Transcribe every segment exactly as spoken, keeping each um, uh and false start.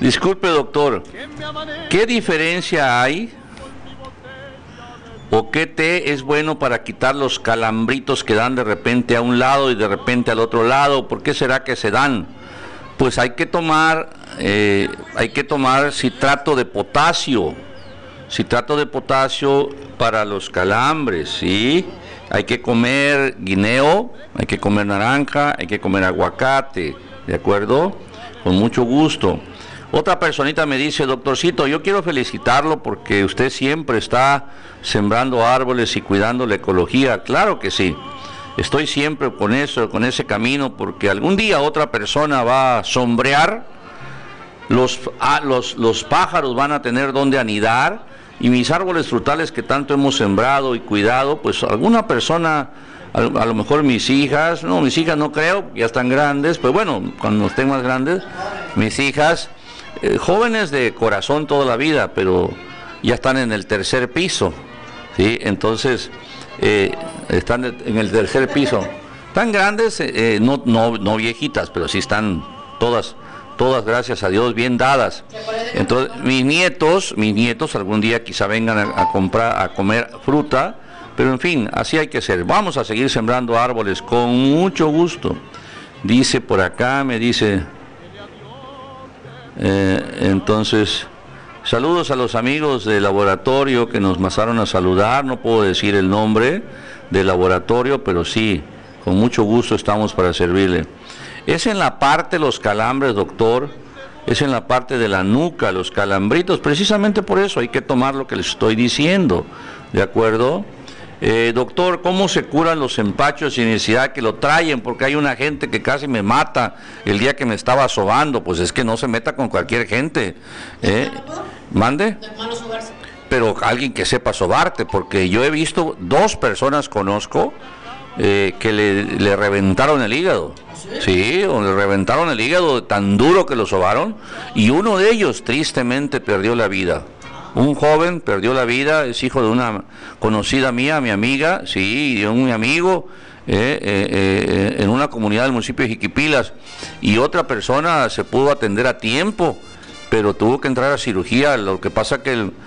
Disculpe, doctor, ¿qué diferencia hay o qué té es bueno para quitar los calambritos que dan de repente a un lado y de repente al otro lado? ¿Por qué será que se dan? Pues hay que tomar, eh, hay que tomar citrato de potasio, citrato de potasio para los calambres, ¿sí? Hay que comer guineo, hay que comer naranja, hay que comer aguacate, ¿de acuerdo? Con mucho gusto. Otra personita me dice, doctorcito, yo quiero felicitarlo porque usted siempre está sembrando árboles y cuidando la ecología. Claro que sí, estoy siempre con eso, con ese camino, porque algún día otra persona va a sombrear, los, ah, los, los pájaros van a tener donde anidar, y mis árboles frutales que tanto hemos sembrado y cuidado, pues alguna persona, a, a lo mejor mis hijas, no, mis hijas no creo, ya están grandes, pues bueno, cuando estén más grandes, mis hijas, eh, jóvenes de corazón toda la vida, pero ya están en el tercer piso, ¿sí? Entonces, eh, están en el tercer piso, tan grandes, eh, no, no, no viejitas, pero sí están todas, todas, gracias a Dios, bien dadas. Entonces, mis nietos, mis nietos algún día quizá vengan a, a comprar, a comer fruta, pero en fin, así hay que ser. Vamos a seguir sembrando árboles con mucho gusto. Dice por acá, me dice, eh, entonces, saludos a los amigos del laboratorio que nos pasaron a saludar, no puedo decir el nombre del laboratorio, pero sí, con mucho gusto estamos para servirle. Es en la parte de los calambres, doctor, es en la parte de la nuca, los calambritos, precisamente por eso hay que tomar lo que les estoy diciendo, ¿de acuerdo? Eh, doctor, ¿cómo se curan los empachos sin necesidad que lo traen? Porque hay una gente que casi me mata el día que me estaba sobando. Pues es que no se meta con cualquier gente. ¿Eh? ¿Mande? Pero alguien que sepa sobarte, porque yo he visto dos personas, conozco, eh, que le, le reventaron el hígado. Sí, o le reventaron el hígado tan duro que lo sobaron, y uno de ellos tristemente perdió la vida. Un joven perdió la vida, es hijo de una conocida mía, mi amiga, sí, de un amigo, eh, eh, eh, en una comunidad del municipio de Jiquipilas, y otra persona se pudo atender a tiempo, pero tuvo que entrar a cirugía. Lo que pasa que el,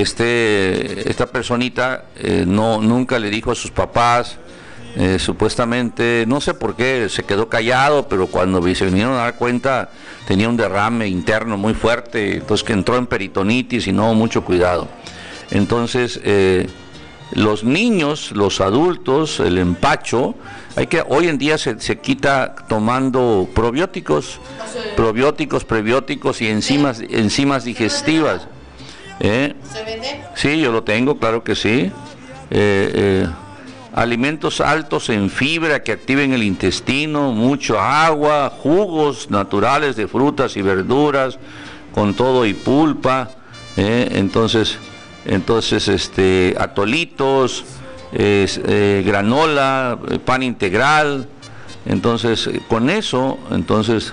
este, esta personita eh, no, nunca le dijo a sus papás. Eh, supuestamente, no sé por qué, se quedó callado, pero cuando se vinieron a dar cuenta tenía un derrame interno muy fuerte, entonces que entró en peritonitis y no mucho cuidado. Entonces, eh, los niños, los adultos, el empacho, hay que hoy en día se, se quita tomando probióticos, probióticos, prebióticos y enzimas, enzimas digestivas. ¿Eh? ¿Se vende? Sí, yo lo tengo, claro que sí. Eh, eh, alimentos altos en fibra que activen el intestino, mucho agua, jugos naturales de frutas y verduras, con todo y pulpa, ¿eh? entonces, entonces este, atolitos, eh, eh, granola, eh, pan integral, entonces con eso, entonces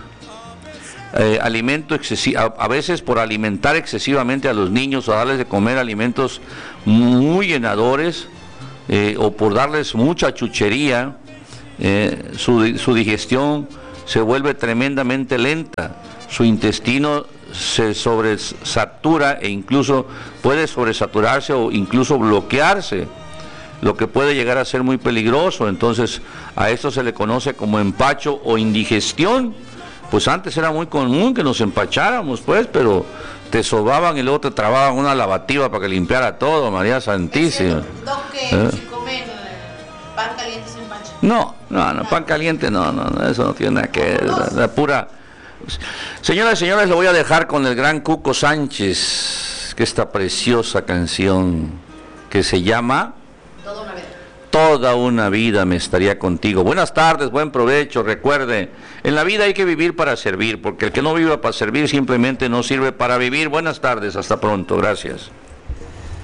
eh, alimento excesivo, a, a veces por alimentar excesivamente a los niños o darles de comer alimentos muy llenadores, Eh, o por darles mucha chuchería, eh, su, su digestión se vuelve tremendamente lenta, su intestino se sobresatura e incluso puede sobresaturarse o incluso bloquearse, lo que puede llegar a ser muy peligroso. Entonces a esto se le conoce como empacho o indigestión. Pues antes era muy común que nos empacháramos, pues, pero te sobaban y luego te trababan una lavativa para que limpiara todo, María Santísima. ¿Eh? Si comen pan caliente se empacha. No, no, no, pan caliente no, no, no, eso no tiene nada que ver, la, la pura. Señoras y señores, lo voy a dejar con el gran Cuco Sánchez, que esta preciosa canción que se llama Toda una vida. Toda una vida me estaría contigo. Buenas tardes, buen provecho. Recuerde, en la vida hay que vivir para servir, porque el que no viva para servir simplemente no sirve para vivir. Buenas tardes, hasta pronto, gracias.